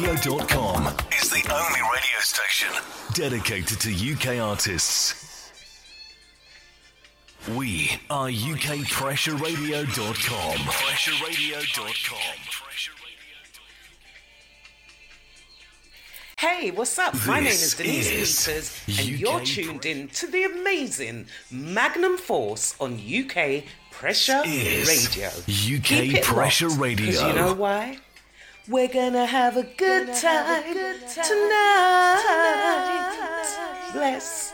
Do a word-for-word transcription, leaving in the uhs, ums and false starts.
radio dot com is the only radio station dedicated to U K artists. We are U K Pressure Radio dot com. Pressure Radio dot com. Hey, what's up? This My name is Denise is Peters, and U K you're tuned in to the amazing Magnum Force on U K Pressure is Radio. U K Keep it Pressure locked, Radio. 'cause you know why? We're gonna have a good time tonight. Bless.